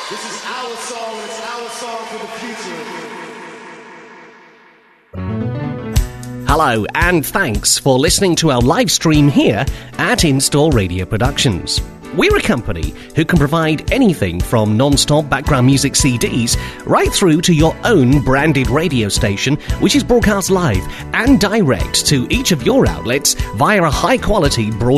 This is our song, and it's our song for the future. Hello, and thanks for listening to our live stream here at Install Radio Productions. We're a company who can provide anything from non-stop background music CDs right through to your own branded radio station, which is broadcast live and direct to each of your outlets via a high-quality broadcast